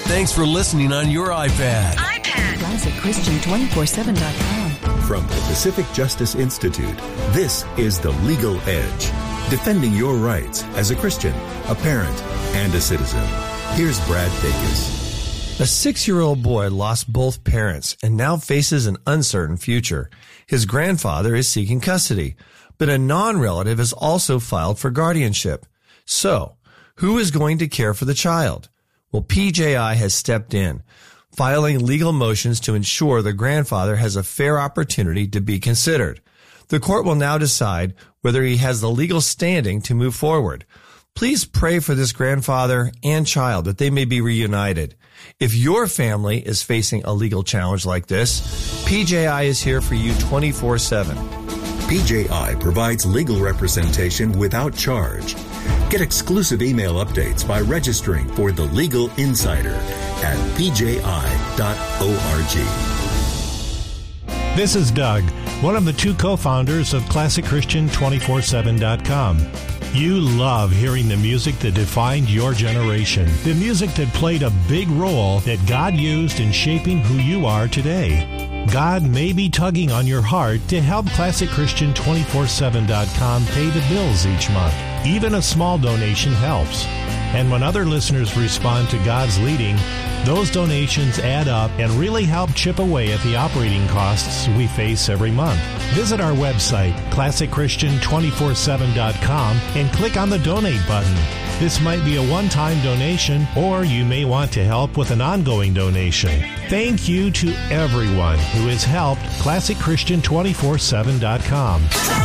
Thanks for listening on your iPad. ClassicChristian247.com. From the Pacific Justice Institute, this is The Legal Edge, defending your rights as a Christian, a parent, and a citizen. Here's Brad Dacus. A 6-year-old boy lost both parents and now faces an uncertain future. His grandfather is seeking custody, but a non-relative has also filed for guardianship. So, who is going to care for the child? Well, PJI has stepped in, filing legal motions to ensure the grandfather has a fair opportunity to be considered. The court will now decide whether he has the legal standing to move forward. Please pray for this grandfather and child that they may be reunited. If your family is facing a legal challenge like this, PJI is here for you 24/7. PJI provides legal representation without charge. Get exclusive email updates by registering for The Legal Insider at pji.org. This is Doug, one of the 2 co-founders of ClassicChristian247.com. You love hearing the music that defined your generation, the music that played a big role that God used in shaping who you are today. God may be tugging on your heart to help ClassicChristian247.com pay the bills each month. Even a small donation helps. And when other listeners respond to God's leading, those donations add up and really help chip away at the operating costs we face every month. Visit our website, ClassicChristian247.com, and click on the Donate button. This might be a one-time donation, or you may want to help with an ongoing donation. Thank you to everyone who has helped ClassicChristian247.com.